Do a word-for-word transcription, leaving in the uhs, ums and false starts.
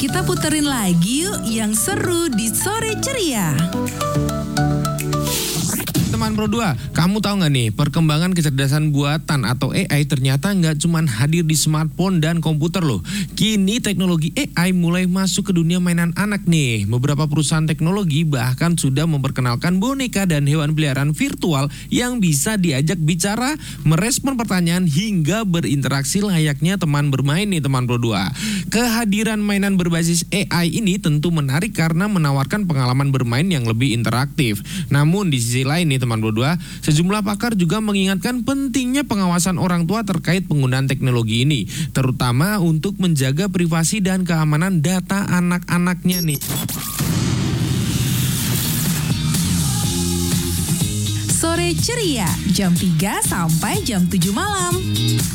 Kita puterin lagi yuk yang seru di Sore Ceria. Teman Pro dua, kamu tahu nggak nih, perkembangan kecerdasan buatan atau A I ternyata nggak cuma hadir di smartphone dan komputer loh. Kini teknologi A I mulai masuk ke dunia mainan anak nih. Beberapa perusahaan teknologi bahkan sudah memperkenalkan boneka dan hewan peliharaan virtual yang bisa diajak bicara, merespon pertanyaan, hingga berinteraksi layaknya teman bermain nih teman Pro dua. Kehadiran mainan berbasis A I ini tentu menarik karena menawarkan pengalaman bermain yang lebih interaktif. Namun di sisi lain nih teman Pro dua, sejumlah pakar juga mengingatkan pentingnya pengawasan orang tua terkait penggunaan teknologi ini, terutama untuk menjaga privasi dan keamanan data anak-anaknya nih. Sore Ceria, jam tiga sampai jam tujuh malam.